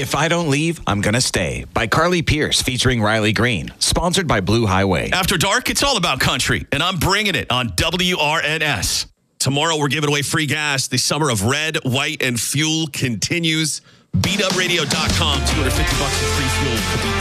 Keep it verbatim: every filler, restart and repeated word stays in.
If I Don't Leave, I'm Gonna Stay by Carly Pierce featuring Riley Green. Sponsored by Blue Highway. After dark, it's all about country, and I'm bringing it on W R N S. Tomorrow, we're giving away free gas. The summer of red, white, and fuel continues. beat up radio dot com, two hundred fifty bucks in free fuel.